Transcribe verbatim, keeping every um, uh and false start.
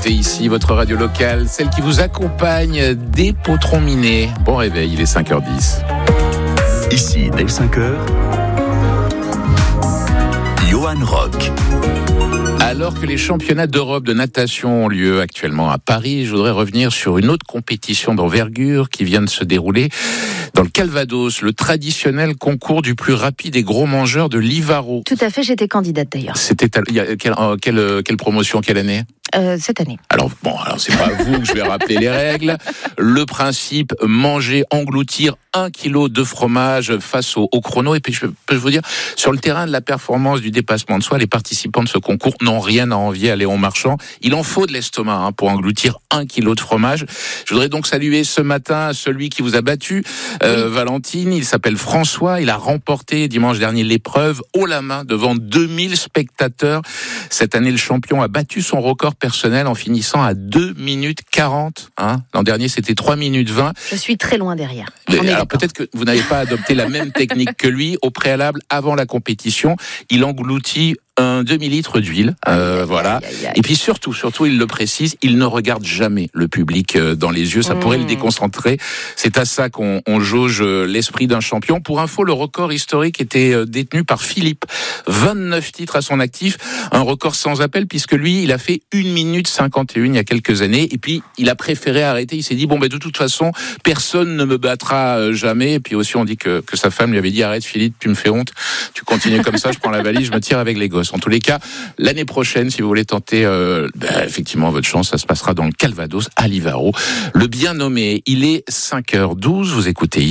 écoutez ici votre radio locale, celle qui vous accompagne des Potrons Minés. Bon réveil, il est cinq heures dix. Ici, dès cinq heures, Johan Rock. Alors que les championnats d'Europe de natation ont lieu actuellement à Paris, je voudrais revenir sur une autre compétition d'envergure qui vient de se dérouler dans le Calvados, le traditionnel concours du plus rapide et gros mangeur de Livaro. Tout à fait, j'étais candidate d'ailleurs. C'était il y a quelle, quelle, quelle promotion, quelle année ? Euh, cette année. Alors bon, alors c'est pas à vous que je vais rappeler les règles. Le principe, manger, engloutir un kilo de fromage face au, au chrono. Et puis je peux vous dire, sur le terrain de la performance, du dépassement de soi, les participants de ce concours n'ont rien à envier à Léon Marchand. Il en faut de l'estomac hein, pour engloutir un kilo de fromage. Je voudrais donc saluer ce matin celui qui vous a battu, euh, oui. Valentine. Il s'appelle François. Il a remporté dimanche dernier l'épreuve haut la main devant deux mille spectateurs. Cette année, le champion a battu son record personnel en finissant à deux minutes quarante. Hein. L'an dernier, c'était trois minutes vingt. Je suis très loin derrière. Alors peut-être que vous n'avez pas adopté la même technique que lui. Au préalable, avant la compétition, il engloutit un demi-litre d'huile, euh, aïe, voilà. Aïe, aïe, aïe. Et puis surtout, surtout, il le précise, il ne regarde jamais le public dans les yeux. Ça mmh. pourrait le déconcentrer. C'est à ça qu'on on jauge l'esprit d'un champion. Pour info, le record historique était détenu par Philippe. vingt-neuf titres à son actif. Un record sans appel puisque lui, il a fait une minute cinquante et un il y a quelques années. Et puis, il a préféré arrêter. Il s'est dit, bon, ben, de toute façon, personne ne me battra jamais. Et puis aussi, on dit que, que sa femme lui avait dit, arrête Philippe, tu me fais honte. Tu continues comme ça, je prends la valise, je me tire avec les gosses. En tous les cas, l'année prochaine, si vous voulez tenter euh, bah, effectivement votre chance, ça se passera dans le Calvados à Livaro. Le bien nommé, il est cinq heures douze, vous écoutez ici.